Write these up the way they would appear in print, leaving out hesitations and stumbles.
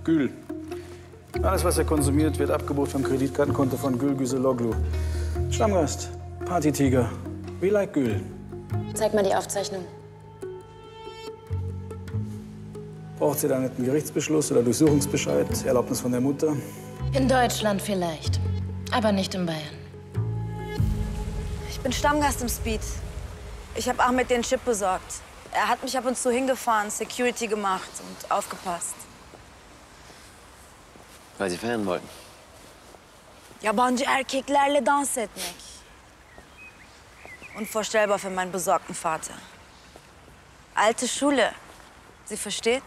Gül. Alles, was er konsumiert, wird abgebucht vom Kreditkartenkonto von Gül Güzeloglu. Stammgast, Partytiger. We like Gül. Zeig mal die Aufzeichnung. Braucht sie dann einen Gerichtsbeschluss oder Durchsuchungsbescheid, Erlaubnis von der Mutter? In Deutschland vielleicht, aber nicht in Bayern. Ich bin Stammgast im Speed. Ich habe Ahmed den Chip besorgt. Er hat mich ab und zu hingefahren, Security gemacht und aufgepasst. Weil Sie feiern wollten. Yabancı erkeklerle dans etmek. Unvorstellbar für meinen besorgten Vater. Alte Schule. Sie versteht?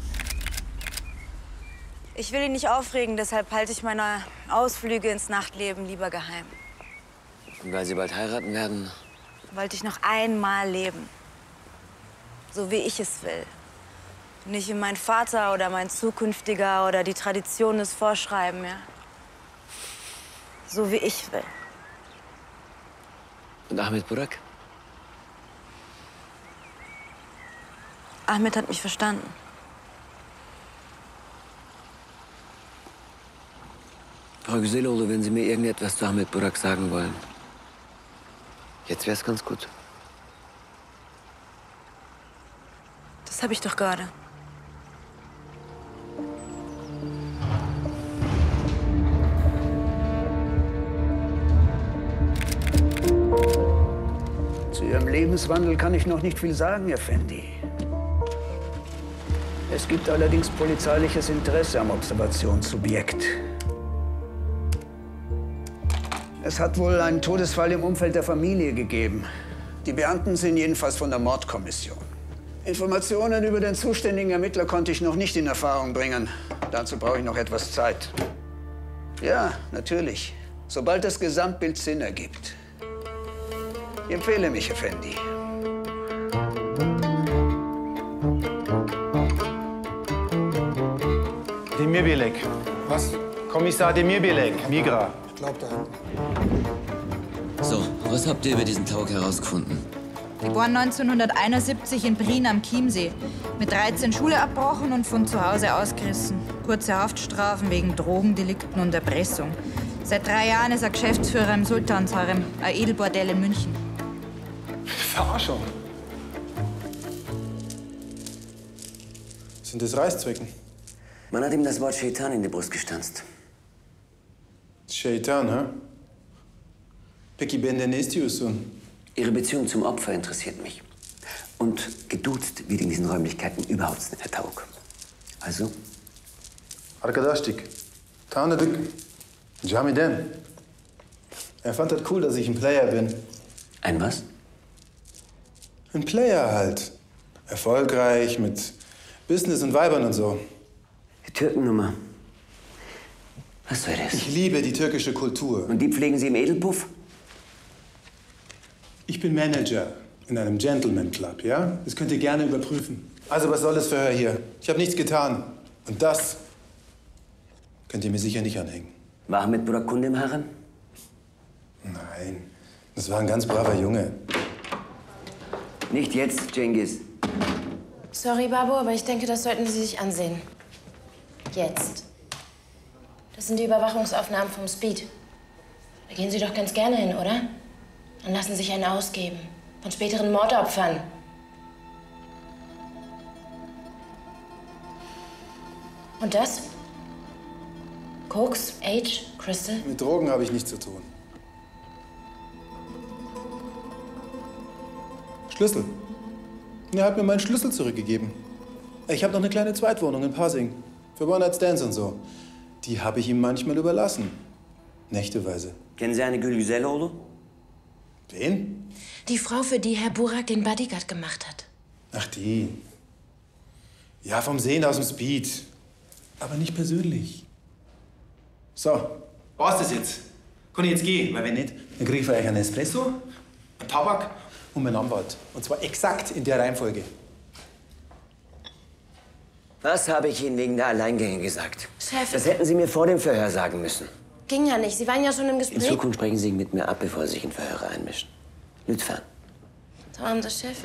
Ich will ihn nicht aufregen, deshalb halte ich meine Ausflüge ins Nachtleben lieber geheim. Und weil Sie bald heiraten werden? Wollte ich noch einmal leben. So wie ich es will. Nicht wie mein Vater oder mein Zukünftiger oder die Traditionen es vorschreiben, ja? So wie ich will. Und Ahmed Burak? Ahmed hat mich verstanden. Frau Güzeloglu, wenn Sie mir irgendetwas zu Ahmed Burak sagen wollen. Jetzt wär's ganz gut. Das habe ich doch gerade. Zu Ihrem Lebenswandel kann ich noch nicht viel sagen, Effendi. Es gibt allerdings polizeiliches Interesse am Observationssubjekt. Es hat wohl einen Todesfall im Umfeld der Familie gegeben. Die Beamten sind jedenfalls von der Mordkommission. Informationen über den zuständigen Ermittler konnte ich noch nicht in Erfahrung bringen. Dazu brauche ich noch etwas Zeit. Ja, natürlich. Sobald das Gesamtbild Sinn ergibt. Ich empfehle mich, Effendi. Demirbilek. Was? Kommissar Demirbilek, Migra. Ich glaub da. So, was habt ihr über diesen Tauk herausgefunden? Geboren 1971 in Prien am Chiemsee. Mit 13 Schule abbrochen und von zu Hause ausgerissen. Kurze Haftstrafen wegen Drogendelikten und Erpressung. Seit 3 Jahren ist er Geschäftsführer im Sultansharem, ein Edelbordell in München. Verarschung. Sind das Reißzwecken? Man hat ihm das Wort Shaitan in die Brust gestanzt. Shaitan, hä? Peki ben ne istiyorsun? Ihre Beziehung zum Opfer interessiert mich. Und geduzt wird in diesen Räumlichkeiten überhaupt nicht, Herr Tauk. Also? Arkadaşlık. Tanıdık. Camiden. Er fand das cool, dass ich ein Player bin. Ein was? Ein Player halt. Erfolgreich, mit Business und Weibern und so. Die Türkennummer. Was wäre das? Ich liebe die türkische Kultur. Und die pflegen Sie im Edelpuff? Ich bin Manager in einem Gentleman Club, ja? Das könnt ihr gerne überprüfen. Also, was soll das Verhör hier? Ich habe nichts getan. Und das könnt ihr mir sicher nicht anhängen. War Ahmed Burak Kunde im Harem? Nein, das war ein ganz braver Junge. Nicht jetzt, Cengiz. Sorry, Babu, aber ich denke, das sollten Sie sich ansehen. Jetzt. Das sind die Überwachungsaufnahmen vom Speed. Da gehen Sie doch ganz gerne hin, oder? Und lassen sich einen ausgeben. Von späteren Mordopfern. Und das? Koks, Age, Crystal? Mit Drogen habe ich nichts zu tun. Schlüssel. Er hat mir meinen Schlüssel zurückgegeben. Ich habe noch eine kleine Zweitwohnung in Pasing. Für One-Night-Stands und so. Die habe ich ihm manchmal überlassen. Nächteweise. Kennen Sie eine Gül Güzeloglu? Wen? Die Frau, für die Herr Burak den Bodyguard gemacht hat. Ach, die. Ja, vom Sehen aus dem Speed. Aber nicht persönlich. So, war's das jetzt? Kann ich jetzt gehen? Weil wenn nicht, dann kriege ich für euch einen Espresso, einen Tabak und meinen Anwalt. Und zwar exakt in der Reihenfolge. Was habe ich Ihnen wegen der Alleingänge gesagt? Chef. Das hätten Sie mir vor dem Verhör sagen müssen. Ging ja nicht. Sie waren ja schon im In Gespräch. Zukunft sprechen Sie mit mir ab, bevor Sie sich in Verhöre einmischen. Lütfern. Tamam da Chef.